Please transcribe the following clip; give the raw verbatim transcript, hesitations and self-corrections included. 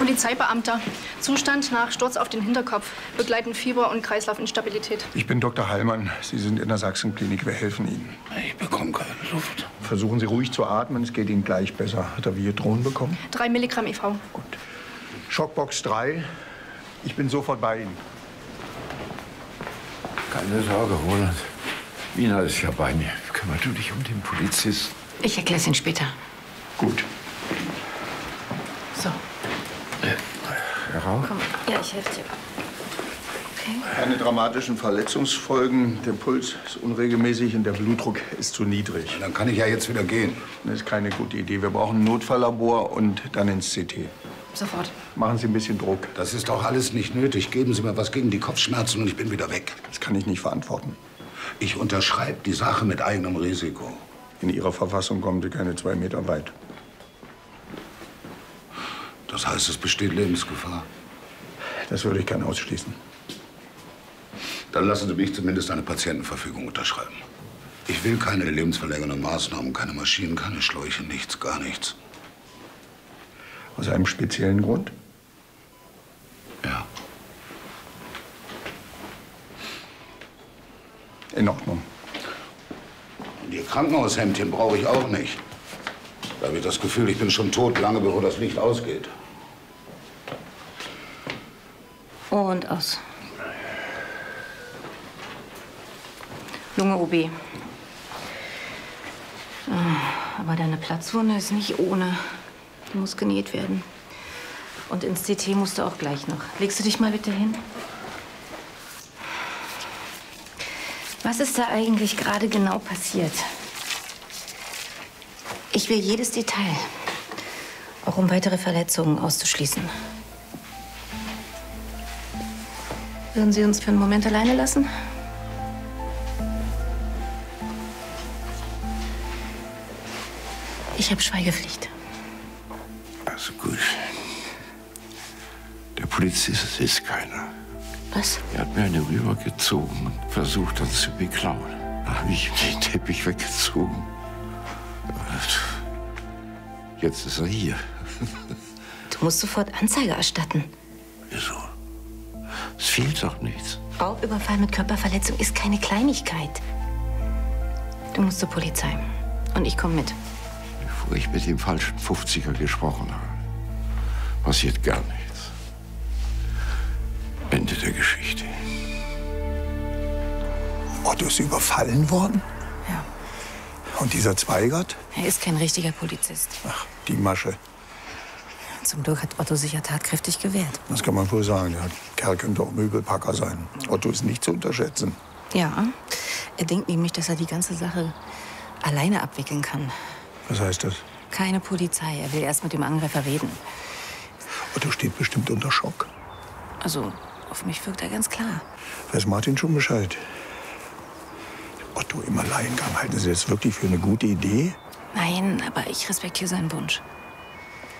Polizeibeamter. Zustand nach Sturz auf den Hinterkopf. Begleitend Fieber und Kreislaufinstabilität. Ich bin Doktor Heilmann. Sie sind in der Sachsenklinik. Wir helfen Ihnen. Ich bekomme keine Luft. Versuchen Sie ruhig zu atmen. Es geht Ihnen gleich besser. Hat er Vietron bekommen? Drei Milligramm I V. Gut. Schockbox drei. Ich bin sofort bei Ihnen. Keine Sorge, Roland. Mina ist ja bei mir. Kümmer du dich um den Polizisten. Ich erkläre es Ihnen später. Gut. So. Herr Rauch? Komm. Ja, ich helfe dir. Okay. Keine dramatischen Verletzungsfolgen. Der Puls ist unregelmäßig und der Blutdruck ist zu niedrig. Dann kann ich ja jetzt wieder gehen. Das ist keine gute Idee. Wir brauchen ein Notfalllabor und dann ins C T. Sofort. Machen Sie ein bisschen Druck. Das ist doch alles nicht nötig. Geben Sie mir was gegen die Kopfschmerzen und ich bin wieder weg. Das kann ich nicht verantworten. Ich unterschreibe die Sache mit eigenem Risiko. In Ihrer Verfassung kommen Sie keine zwei Meter weit. Das heißt, es besteht Lebensgefahr. Das würde ich gerne ausschließen. Dann lassen Sie mich zumindest eine Patientenverfügung unterschreiben. Ich will keine lebensverlängernden Maßnahmen, keine Maschinen, keine Schläuche, nichts, gar nichts. Aus einem speziellen Grund? Ja. In Ordnung. Und Ihr Krankenhaushemdchen brauche ich auch nicht. Da habe ich das Gefühl, ich bin schon tot, lange bevor das Licht ausgeht. Und aus. Lunge O B. Aber deine Platzwunde ist nicht ohne. Die muss genäht werden. Und ins C T musst du auch gleich noch. Legst du dich mal bitte hin? Was ist da eigentlich gerade genau passiert? Ich will jedes Detail, auch um weitere Verletzungen auszuschließen. Würden Sie uns für einen Moment alleine lassen? Ich habe Schweigepflicht. Also gut. Der Polizist ist keiner. Was? Er hat mir eine rübergezogen und versucht, uns zu beklauen. Da habe ich ihm den Teppich weggezogen. Jetzt ist er hier. Du musst sofort Anzeige erstatten. Wieso? Es fehlt doch nichts. Raubüberfall mit Körperverletzung ist keine Kleinigkeit. Du musst zur Polizei. Und ich komme mit. Bevor ich mit dem falschen fünfziger gesprochen habe, passiert gar nichts. Ende der Geschichte. Otto ist überfallen worden? Ja. Und dieser Zweigert? Er ist kein richtiger Polizist. Ach, die Masche. Zum Glück hat Otto sich ja tatkräftig gewehrt. Das kann man wohl sagen. Der Kerl könnte auch Möbelpacker sein. Otto ist nicht zu unterschätzen. Ja. Er denkt nämlich, dass er die ganze Sache alleine abwickeln kann. Was heißt das? Keine Polizei. Er will erst mit dem Angreifer reden. Otto steht bestimmt unter Schock. Also, auf mich wirkt er ganz klar. Weiß Martin schon Bescheid? Otto im Alleingang. Halten Sie das wirklich für eine gute Idee? Nein, aber ich respektiere seinen Wunsch.